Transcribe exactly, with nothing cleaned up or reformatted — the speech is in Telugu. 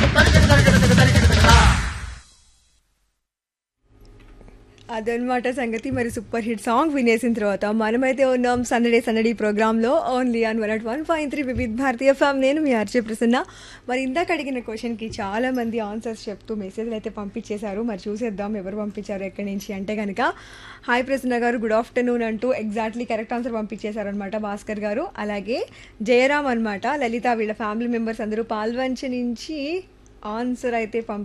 అదనమాట సంగతి. మరి సూపర్ హిట్ సాంగ్ వినేసిన తర్వాత మనమైతే ఉన్నాం సందడే సందడి ప్రోగ్రాంలో only on one at one point three Vividh భారతీయ ఫ్యామ్. నేను మీ ఆర్జే ప్రసన్న. మరి ఇందాక అడిగిన క్వశ్చన్కి చాలా మంది ఆన్సర్స్ చెప్తూ మెసేజ్లు అయితే పంపించేశారు. మరి చూసేద్దాం ఎవరు పంపించారు ఎక్కడి నుంచి అంటే కనుక, హాయ్ ప్రసన్న గారు గుడ్ ఆఫ్టర్నూన్ అంటూ ఎగ్జాక్ట్లీ కరెక్ట్ ఆన్సర్ పంపించేశారనమాట భాస్కర్ గారు. అలాగే జయరామ్ అనమాట, లలిత వీళ్ళ ఫ్యామిలీ మెంబర్స్ అందరూ పాల్వంచ నుంచి ఆన్సర్ అయితే పంపి